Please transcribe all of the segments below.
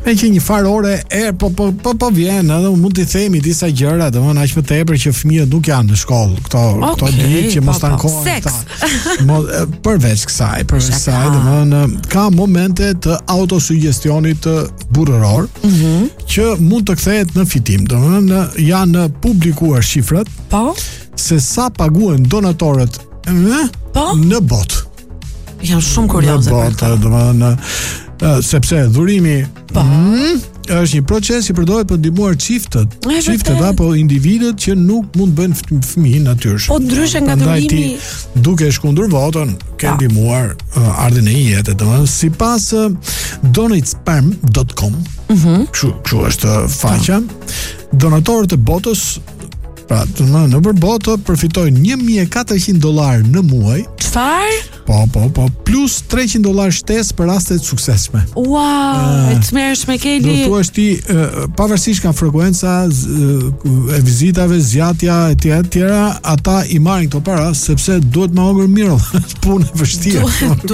E që një farë ore po vjen, edhe mund t'i themi disa gjëra, domethënë aq më tepër që fëmijët nuk janë në shkollë këto ditë që mos tankohen ata. Përveç kësaj, domethënë ka momente të autosuggestionit të burrëror që mund të kthehet në fitim. Domethënë janë publikuar shifrat se sa paguajnë donatorët në botë. Jam shumë kurioze për këtë. Domethënë sepse dhurimi është një proces i përdoret për ndihmuar çiftet apo individët që nuk mund bëjnë fëmijë natyrshëm. Po ndryshe nga dhurimi, duke shkundur votën, ke ndihmuar ardhin e një jete. Domethënë sipas donatesperm.com, kështu është faqja, donatorët e botës, pra në botë përfitojnë $1,400 në muaj. Çfarë? Po, plus $300 shtesë për rastet suksesshme. Wow, e tmerrshme Keli. Do thuash ti, pavarësisht nga frekuenca e vizitave, zgjatja e tjera, ata i marrin këto para sepse duhet më hongër mirë, punë e vështirë.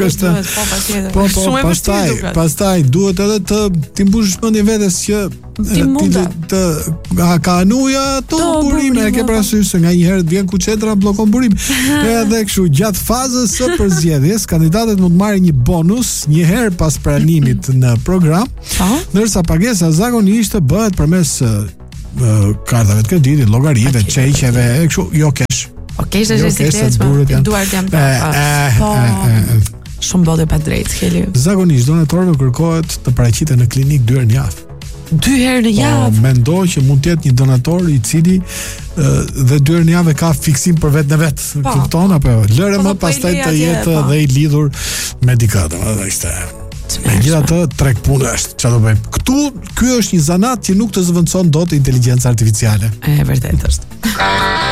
Po, pastaj duhet edhe ti mbushësh mendjen vetes që ka anuja të burime, e ke parasysh se nga një herë vjen kuçetra bllokon burim. Edhe kështu gjatë fazës së përzgjedhjes, kandidatët mund të marrin një bonus një herë pas pranimit në program, ndërsa pagesa zakonisht bëhet përmes kartave të kreditit, llogarive, çeqeve, kështu, jo kesh. Okej, duart jam shumë bodë pa drejt, Keli. Zakonisht donatorëve kërkohet të paraqiten në klinik 2 herë në javë. 2 herë në javë. Mendoj që mund të jetë një donator i cili dhe 2 herë në javë ka fiksim për vetë në vetë. Kupton apo? Lëre më pastaj të jetë dhe i lidhur me dikë, domethënë. Megjithatë, treg punë është. Çfarë do bëjmë? Ky është një zanat që nuk të zëvendëson dot inteligjenca artificiale. Vërtet është.